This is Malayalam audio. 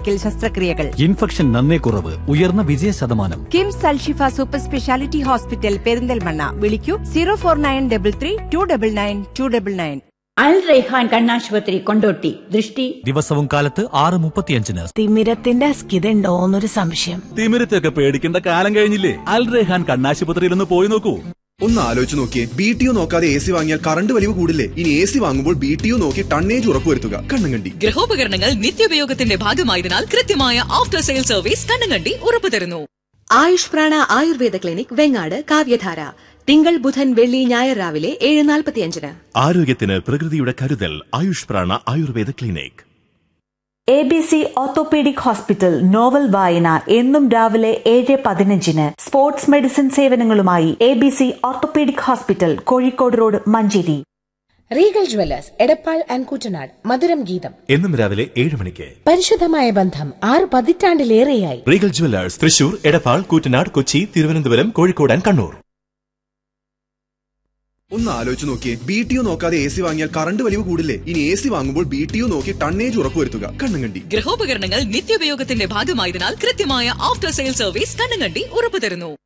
മെഡിക്കൽ ശസ്ത്രക്രിയകൾ. ഇൻഫെക്ഷൻ നന്നേ കുറവ്, ഉയർന്ന വിജയ ശതമാനം. KIMS Alshifa super speciality hospital Perinthalmanna. വിളിക്കൂ 0493399299. അൽ റൈഹാൻ കണ്ണാശുപത്രി കൊണ്ടോട്ടി. ദൃഷ്ടി ദിവസവും കാലത്ത് 6:35. തിമിരത്തിന്റെ അസ്കിതണ്ടോന്നൊരു സംശയം. തിമിരത്തൊക്കെ പേടിക്കേണ്ട കാലം കഴിഞ്ഞില്ലേ? അൽ റൈഹാൻ കണ്ണാശുപത്രിയിൽ ഒന്ന് പോയി നോക്കൂ. ഒന്ന് ആലോചിച്ച് നോക്കിയേ, BTO നോക്കാതെ AC വാങ്ങിയാൽ കറണ്ട് വലിവ് കൂടില്ലേ? ഇനി AC വാങ്ങുമ്പോൾ BTO നോക്കി ടണ്ണേജ് ഉറപ്പുവരുത്തുക. കണ്ണങ്കണ്ടി ഗൃഹോപകരണങ്ങൾ നിത്യോപയോഗത്തിന്റെ ഭാഗമായതിനാൽ കൃത്യമായ ആഫ്റ്റർ സെയിൽ സർവീസ് കണ്ണങ്കണ്ടി ഉറപ്പു തരുന്നു. ആയുഷ് പ്രാണ ആയുർവേദ ക്ലിനിക് വെങ്ങാട്. കാവ്യധാര തിങ്കൾ ബുധൻ വെള്ളി ഞായർ രാവിലെ 7:45. ആരോഗ്യത്തിന് പ്രകൃതിയുടെ കരുതൽ. ആയുഷ് പ്രാണ Ayurveda clinic. ABC orthopaedic hospital novel വായന എന്നും രാവിലെ 7:15. Sports medicine സേവനങ്ങളുമായി ABC orthopaedic hospital, Kozhikode road, Manjeri. Regal Jewellers Edappal and Koottanad. മധുരം ഗീതം എന്നും രാവിലെ 7 മണിക്ക്. പരിശുദ്ധമായ ബന്ധം 6 പതിറ്റാണ്ടിലേറെയായി. Regal Jewellers Thrissur, Edappal, Koottanad, Kochi, Thiruvananthapuram, Kozhikode and Kannur. ഒന്ന് ആലോചിച്ച് നോക്കിയേ, BTO നോക്കാതെ AC വാങ്ങിയാൽ കറണ്ട് വലിവ് കൂടില്ലേ? ഇനി AC വാങ്ങുമ്പോൾ BTO നോക്കി ടണ്ണേജ് ഉറപ്പുവരുത്തുക. കണ്ണങ്കണ്ടി ഗൃഹോപകരണങ്ങൾ നിത്യോപയോഗത്തിന്റെ ഭാഗമായതിനാൽ കൃത്യമായ ആഫ്റ്റർ സെയിൽ സർവീസ് കണ്ണങ്കണ്ടി ഉറപ്പു തരുന്നു.